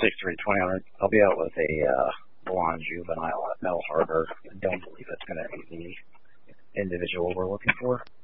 6-3-20. I'll be out with a blonde juvenile at Mel Harbor. I don't believe it's going to be the individual we're looking for.